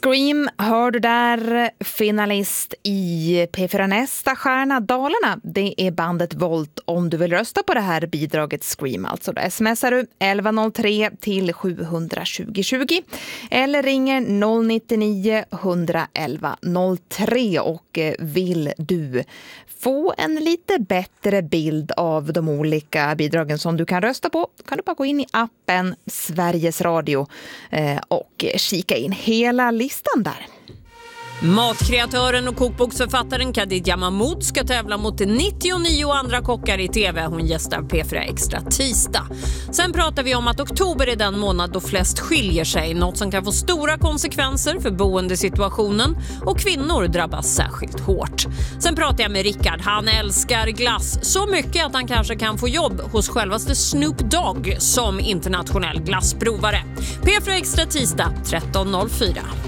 Scream hör du där, finalist i P4 Nästa stjärna Dalarna. Det är bandet Volt om du vill rösta på det här bidraget Scream. Alltså då smsar du 1103 till 720 20 eller ringer 099 111 03 och vill du få en lite bättre bild av de olika bidragen som du kan rösta på kan du bara gå in i appen Sveriges Radio och kika in hela listan där. Matkreatören och kokboksförfattaren Khadija Mahmoud ska tävla mot 99 andra kockar i tv. Hon gästar P4 Extra tisdag. Sen pratar vi om att oktober är den månad då flest skiljer sig. Något som kan få stora konsekvenser för boendesituationen och kvinnor drabbas särskilt hårt. Sen pratar jag med Rickard. Han älskar glass så mycket att han kanske kan få jobb hos självaste Snoop Dogg som internationell glassprovare. P4 Extra tisdag 13.04.